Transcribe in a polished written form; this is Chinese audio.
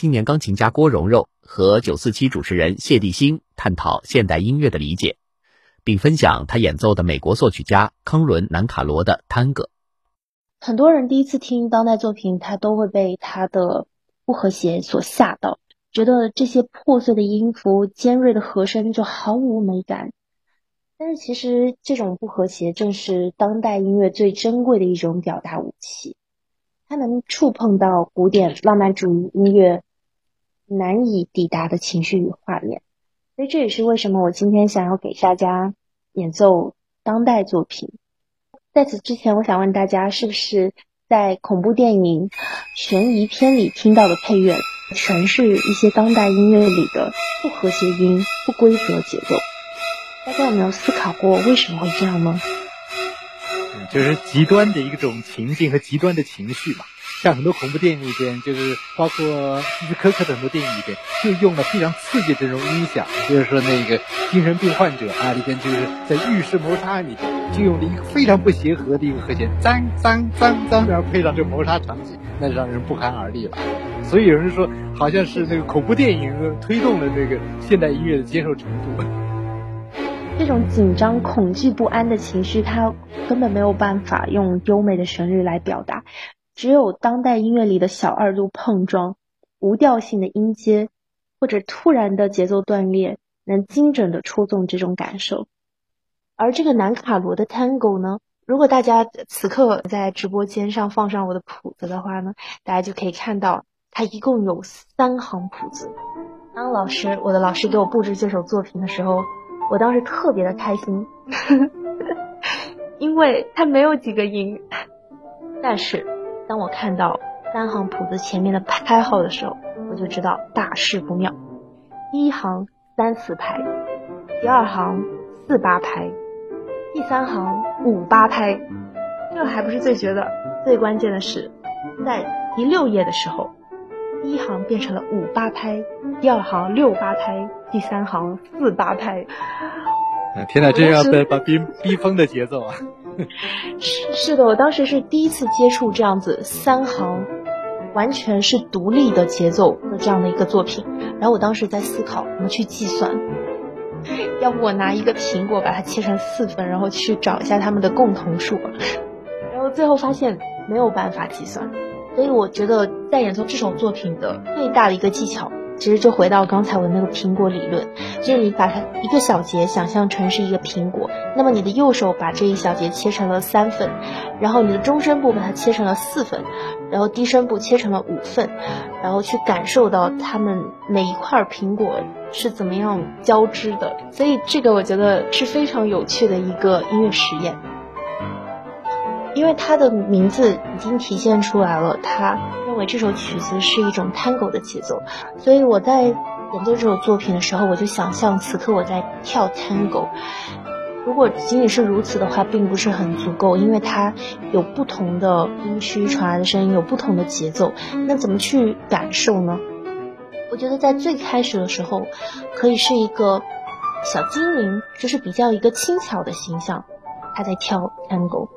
青年钢琴家郭蓉蓉和947主持人谢帝星探讨现代音乐的理解，并分享他演奏的美国作曲家康伦·南卡罗的探戈。 很多人第一次听当代作品，他都会被他的不和谐所吓到，觉得这些破碎的音符、尖锐的和声就毫无美感。但是其实这种不和谐正是当代音乐最珍贵的一种表达武器，它能触碰到古典浪漫主义音乐难以抵达的情绪与画面。所以这也是为什么我今天想要给大家演奏当代作品。在此之前，我想问大家，是不是在恐怖电影、悬疑片里听到的配乐全是一些当代音乐里的不和谐音、不规则节奏？大家有没有思考过为什么会这样呢？ 就是极端的一种情境和极端的情绪嘛。像很多恐怖电影里边，就是包括希区柯克的很多电影里边，就用了非常刺激的这种音响，就是说那个精神病患者啊里边，就是在浴室谋杀案里边，就用了一个非常不协和的一个和弦，脏脏脏脏，然后配上这个谋杀场景，那让人不寒而栗了。所以有人说，好像是那个恐怖电影推动了这个现代音乐的接受程度。 这种紧张、恐惧、不安的情绪，它根本没有办法用优美的旋律来表达。只有当代音乐里的小二度碰撞、无调性的音阶，或者突然的节奏断裂，能精准的戳中这种感受。而这个南卡罗的 Tango 呢，如果大家此刻在直播间上放上我的谱子的话呢，大家就可以看到它一共有3行谱子。当我的老师给我布置这首作品的时候，我当时特别的开心因为它没有几个音，但是当我看到3行谱子前面的拍号的时候，我就知道大事不妙。第一行3/4拍，第二行4/8拍，第三行5/8拍。这个还不是最绝的，最关键的是在第6页的时候，第一行变成了5/8拍，第二行6/8拍，第三行4/8拍。 天哪，这样把逼疯的节奏啊！ 是的，我当时是第一次接触这样子3行完全是独立的节奏的这样的一个作品，然后我当时在思考怎么去计算，要不我拿一个苹果把它切成4份，然后去找一下它们的共同数，然后最后发现没有办法计算。所以我觉得在演奏这首作品的最大的一个技巧，其实就回到刚才我那个苹果理论，就是你把它一个小节想象成是一个苹果，那么你的右手把这一小节切成了3份，然后你的中声部把它切成了4份，然后低声部切成了5份，然后去感受到它们每一块苹果是怎么样交织的。所以这个我觉得是非常有趣的一个音乐实验，因为它的名字已经体现出来了，他认为这首曲子是一种 Tango 的节奏，所以我在演奏这首作品的时候，我就想象此刻我在跳 Tango。如果仅仅是如此的话，并不是很足够，因为它有不同的音区传来的声音，有不同的节奏，那怎么去感受呢？我觉得在最开始的时候，可以是一个小精灵，就是比较一个轻巧的形象，他在跳 Tango。